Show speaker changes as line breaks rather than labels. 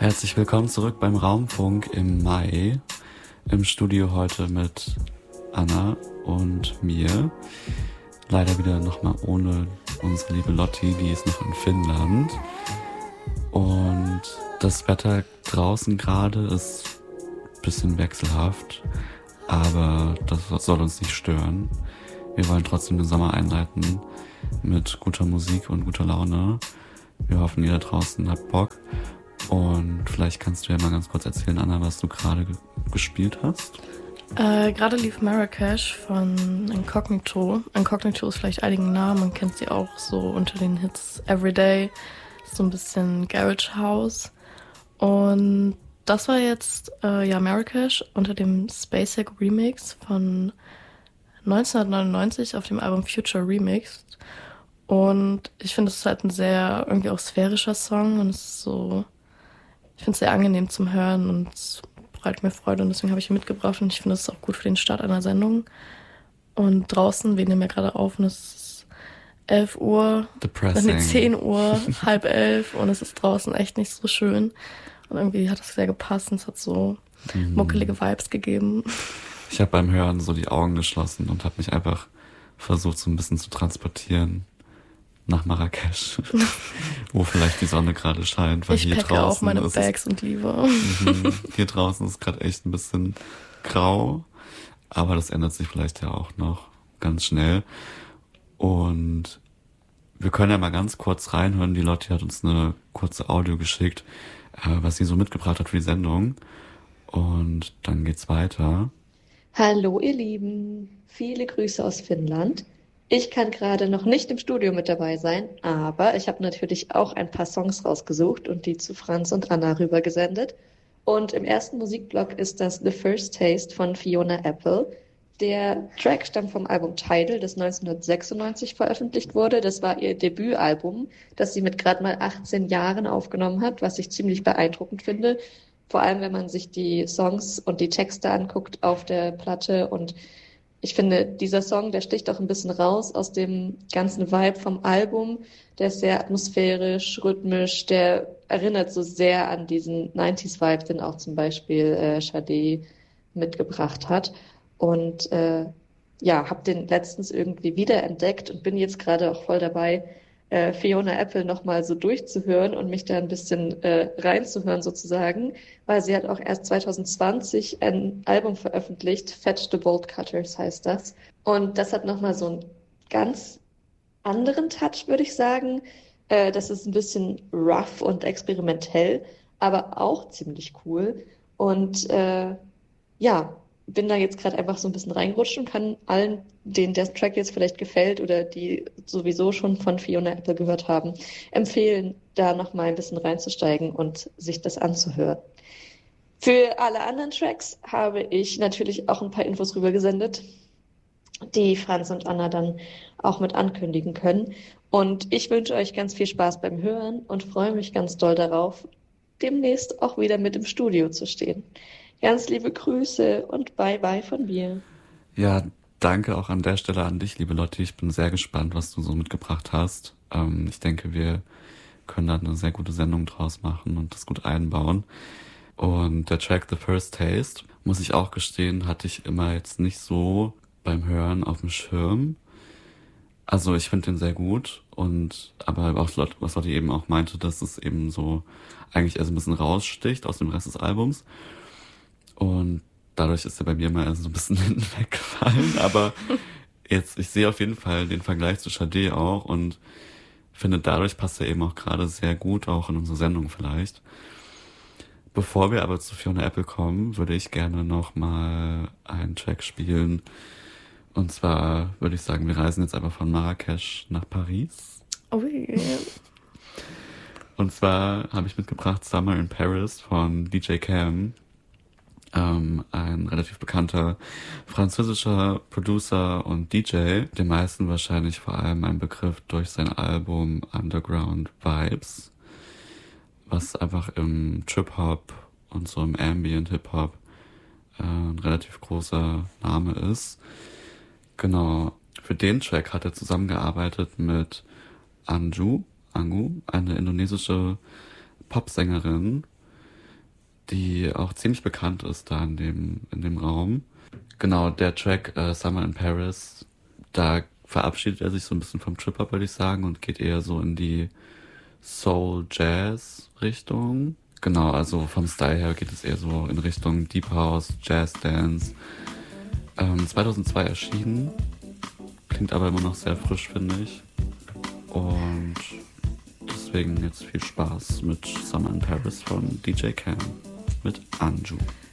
Herzlich willkommen zurück beim Raumfunk im Mai. Im Studio heute mit Anna und mir. Leider wieder nochmal ohne unsere liebe Lotti, die ist noch in Finnland. Und das Wetter draußen gerade ist ein bisschen wechselhaft, aber das soll uns nicht stören. Wir wollen trotzdem den Sommer einleiten mit guter Musik und guter Laune. Wir hoffen, ihr da draußen habt Bock. Und vielleicht kannst du ja mal ganz kurz erzählen, Anna, was du gerade gespielt hast.
Gerade lief Marrakesh von Incognito. Incognito ist vielleicht einigen Namen, man kennt sie auch so unter den Hits Everyday. So ein bisschen Garage House. Und das war jetzt Marrakesh unter dem Spacek Remix von 1999 auf dem Album Future Remixed. Und ich finde, es ist halt ein sehr irgendwie auch sphärischer Song und es ist so, ich finde es sehr angenehm zum Hören und es bereitet mir Freude und deswegen habe ich ihn mitgebracht und ich finde, es ist auch gut für den Start einer Sendung. Und draußen, wir nehmen ja gerade auf und es ist 11 Uhr, dann 10 Uhr, 10:30 und es ist draußen echt nicht so schön. Und irgendwie hat es sehr gepasst und es hat so muckelige Vibes gegeben.
Ich habe beim Hören so die Augen geschlossen und habe mich einfach versucht, so ein bisschen zu transportieren nach Marrakesch, wo vielleicht die Sonne gerade scheint, weil
ich
hier
packe
draußen
auch meine Bags und liebe.
Hier draußen ist gerade echt ein bisschen grau, aber das ändert sich vielleicht ja auch noch ganz schnell. Und wir können ja mal ganz kurz reinhören. Die Lotti hat uns eine kurze Audio geschickt, was sie so mitgebracht hat für die Sendung. Und dann geht's weiter.
Hallo ihr Lieben, viele Grüße aus Finnland. Ich kann gerade noch nicht im Studio mit dabei sein, aber ich habe natürlich auch ein paar Songs rausgesucht und die zu Franz und Anna rübergesendet. Und im ersten Musikblock ist das The First Taste von Fiona Apple. Der Track stammt vom Album Tidal, das 1996 veröffentlicht wurde. Das war ihr Debütalbum, das sie mit gerade mal 18 Jahren aufgenommen hat, was ich ziemlich beeindruckend finde. Vor allem, wenn man sich die Songs und die Texte anguckt auf der Platte. Und ich finde, dieser Song, der sticht auch ein bisschen raus aus dem ganzen Vibe vom Album. Der ist sehr atmosphärisch, rhythmisch, der erinnert so sehr an diesen 90s-Vibe, den auch zum Beispiel Sade mitgebracht hat. Und habe den letztens irgendwie wiederentdeckt und bin jetzt gerade auch voll dabei, Fiona Apple nochmal so durchzuhören und mich da ein bisschen reinzuhören sozusagen, weil sie hat auch erst 2020 ein Album veröffentlicht, Fetch the Bolt Cutters heißt das. Und das hat nochmal so einen ganz anderen Touch, würde ich sagen. Das ist ein bisschen rough und experimentell, aber auch ziemlich cool. Und bin da jetzt gerade einfach so ein bisschen reingerutscht und kann allen, denen der Track jetzt vielleicht gefällt oder die sowieso schon von Fiona Apple gehört haben, empfehlen, da nochmal ein bisschen reinzusteigen und sich das anzuhören. Für alle anderen Tracks habe ich natürlich auch ein paar Infos rübergesendet, die Franz und Anna dann auch mit ankündigen können. Und ich wünsche euch ganz viel Spaß beim Hören und freue mich ganz doll darauf, demnächst auch wieder mit im Studio zu stehen. Ganz liebe Grüße und Bye-bye von mir.
Ja, danke auch an der Stelle an dich, liebe Lotti. Ich bin sehr gespannt, was du so mitgebracht hast. Ich denke, wir können da eine sehr gute Sendung draus machen und das gut einbauen. Und der Track The First Taste, muss ich auch gestehen, hatte ich immer jetzt nicht so beim Hören auf dem Schirm. Also ich finde den sehr gut aber auch was Lotti eben auch meinte, dass es eben so eigentlich erst ein bisschen raussticht aus dem Rest des Albums. Und dadurch ist er bei mir mal so ein bisschen hinten weggefallen. Aber jetzt, ich sehe auf jeden Fall den Vergleich zu Sade auch und finde, dadurch passt er eben auch gerade sehr gut, auch in unsere Sendung vielleicht. Bevor wir aber zu Fiona Apple kommen, würde ich gerne noch mal einen Track spielen. Und zwar würde ich sagen, wir reisen jetzt einfach von Marrakesch nach Paris.
Oh yeah.
Und zwar habe ich mitgebracht Summer in Paris von DJ Cam. Ein relativ bekannter französischer Producer und DJ, den meisten wahrscheinlich vor allem ein Begriff durch sein Album Underground Vibes, was einfach im Trip-Hop und so im Ambient Hip-Hop ein relativ großer Name ist. Genau, für den Track hat er zusammengearbeitet mit Angu, eine indonesische Popsängerin, die auch ziemlich bekannt ist da in dem Raum. Genau, der Track Summer in Paris, da verabschiedet er sich so ein bisschen vom Trip-Hop, würde ich sagen, und geht eher so in die Soul-Jazz-Richtung. Genau, also vom Style her geht es eher so in Richtung Deep House, Jazz Dance. 2002 erschienen, klingt aber immer noch sehr frisch, finde ich. Und deswegen jetzt viel Spaß mit Summer in Paris von DJ Cam mit Anju.